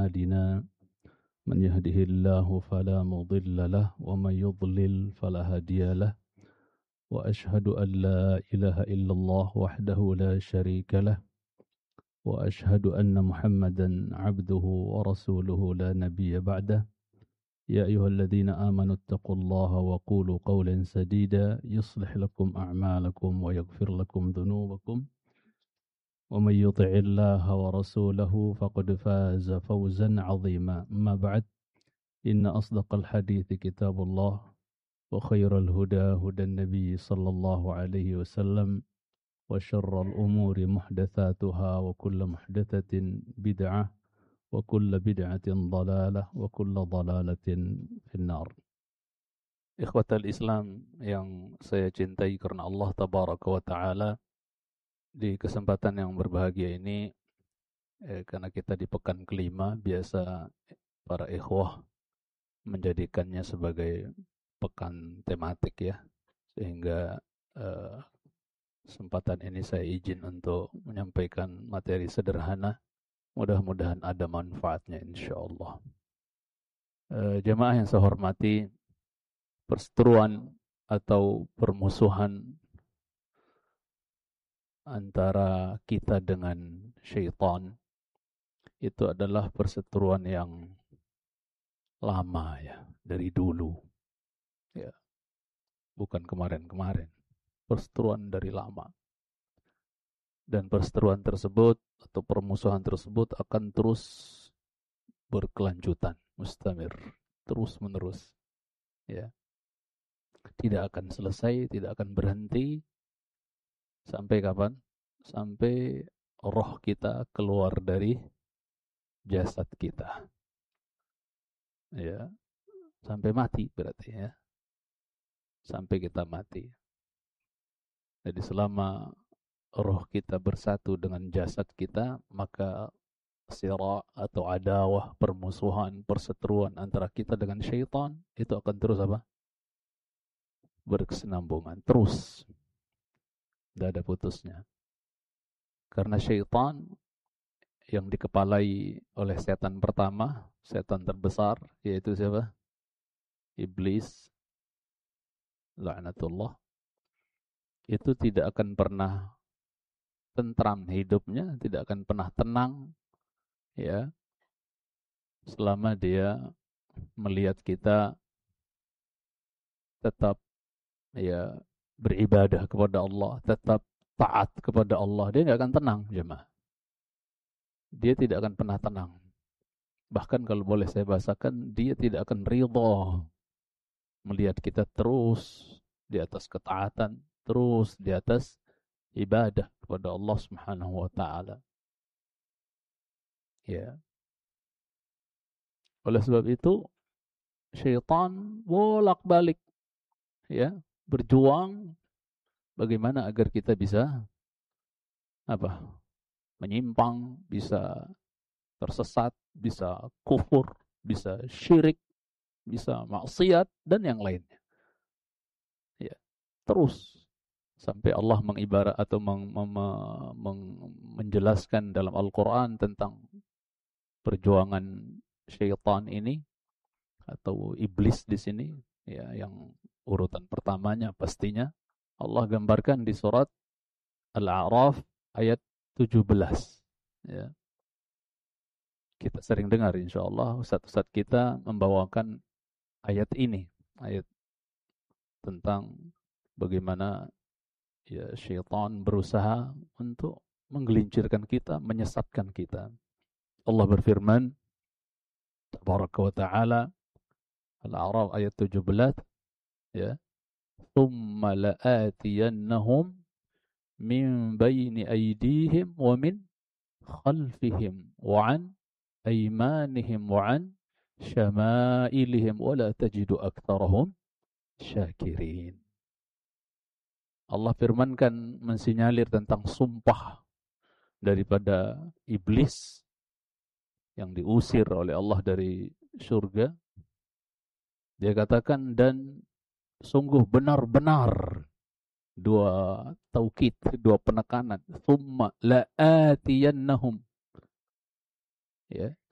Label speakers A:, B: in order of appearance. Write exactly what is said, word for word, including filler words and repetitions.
A: أعمالنا من يهده الله فلا مضل له ومن يضلل فلا هادي له وأشهد أن لا إله إلا الله وحده لا شريك له وأشهد أن محمدا عبده ورسوله لا نبي بعده يا أيها الذين آمنوا اتقوا الله وقولوا قولا سديدا يصلح لكم أعمالكم ويغفر لكم ذنوبكم ومن يطع الله ورسوله فقد فاز فوزا عظيما أما بعد إن أصدق الحديث كتاب الله وخير الهدى هدى النبي صلى الله عليه وسلم وشر الأمور محدثاتها وكل محدثة بدعة وكل بدعة ضلالة وكل ضلالة في النار. Ikhwatal Islam yang saya cintai karena Allah Tabaraka wa Ta'ala, di kesempatan yang berbahagia ini, eh, karena kita di pekan kelima, biasa para ikhwah menjadikannya sebagai pekan tematik ya, sehingga eh, kesempatan ini saya izin untuk menyampaikan materi sederhana, mudah-mudahan ada manfaatnya insyaallah. Eh, jemaah yang saya hormati, perseteruan atau permusuhan antara kita dengan syaitan itu adalah perseteruan yang lama ya, dari dulu ya, bukan kemarin-kemarin, perseteruan dari lama. Dan perseteruan tersebut atau permusuhan tersebut akan terus berkelanjutan, mustamir, terus menerus ya, tidak akan selesai, tidak akan berhenti. Sampai kapan? Sampai roh kita keluar dari jasad kita. Ya, sampai mati berarti ya. Sampai kita mati. Jadi selama roh kita bersatu dengan jasad kita, maka sira atau adawah, permusuhan, perseteruan antara kita dengan syaitan itu akan terus apa? Berkesinambungan, terus. Tidak ada putusnya. Karena syaitan yang dikepalai oleh setan pertama, setan terbesar, yaitu siapa? Iblis, laknatullah, itu tidak akan pernah tentram hidupnya, tidak akan pernah tenang, ya, selama dia melihat kita tetap ya beribadah kepada Allah, tetap taat kepada Allah, dia nggak akan tenang, jemaah. Dia tidak akan pernah tenang. Bahkan kalau boleh saya bahasakan, dia tidak akan ridha melihat kita terus di atas ketaatan, terus di atas ibadah kepada Allah Subhanahu wa Ta'ala. Ya. Oleh sebab itu, syaitan bolak-balik ya, berjuang bagaimana agar kita bisa apa? Menyimpang, bisa tersesat, bisa kufur, bisa syirik, bisa maksiat dan yang lainnya. Ya, terus sampai Allah mengibarat atau meng, mem, meng, menjelaskan dalam Al-Qur'an tentang perjuangan syaitan ini atau iblis di sini ya, yang urutan pertamanya pastinya Allah gambarkan di surat Al-A'raf ayat tujuh belas ya. Kita sering dengar insyaallah ustaz-ustaz kita membawakan ayat ini, ayat tentang bagaimana ya syaitan berusaha untuk menggelincirkan kita, menyesatkan kita. Allah berfirman tabaraka wa ta'ala, Al-A'raf ayat tujuh belas ya, thumma la'atiyannahum min bayni aydihim wa min khalfihim wa an aymanihim wa an syama'ilihim wa la tajidu aktsarahum syakirin. Allah firmankan, mensinyalir tentang sumpah daripada iblis yang diusir oleh Allah dari surga. Dia katakan, dan sungguh benar-benar, dua taukid, dua penekanan, thumma la'atiyannahum, ya,